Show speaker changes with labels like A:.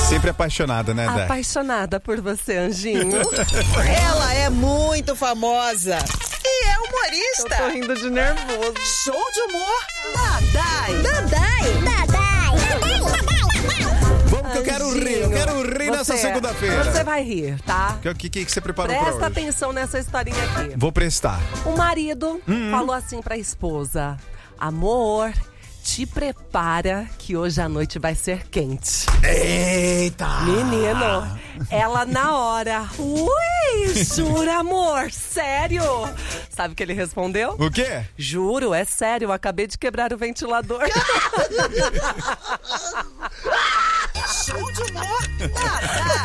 A: Sempre apaixonada, né, Dé?
B: Apaixonada por você, anjinho.
C: Ela é muito famosa e é
B: Eu
C: humorista.
B: tô rindo de nervoso.
C: Show de humor da Dai.
A: Vamos que eu quero rir nessa segunda-feira.
B: Você vai rir, tá?
A: O que você preparou pra
B: Presta
A: hoje?
B: atenção nessa historinha aqui.
A: Vou prestar.
B: O marido falou assim pra esposa: amor, te prepara que hoje a noite vai ser quente.
A: Eita!
B: Menino, ela na hora. Ui, jura, amor? Sério? Sabe o que ele respondeu?
A: O quê?
B: Juro, é sério, eu acabei de quebrar o ventilador.
C: Show de humor da Dai.